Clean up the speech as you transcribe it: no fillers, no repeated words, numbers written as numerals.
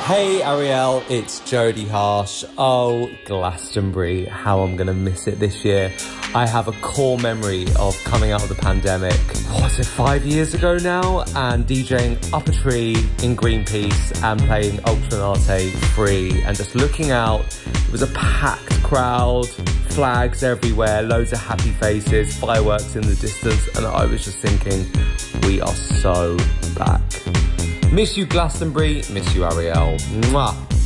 Hey Ariel, it's Jodie Harsh. Oh, Glastonbury, how I'm gonna miss it this year. I have a core memory of coming out of the pandemic, was it 5 years ago now? And DJing up a tree in Greenpeace and playing Ultra Naute free and just looking out. It was a packed crowd, flags everywhere, loads of happy faces, fireworks in the distance, and I was just thinking, we are so back. Miss you Glastonbury, miss you Ariel. Mwah.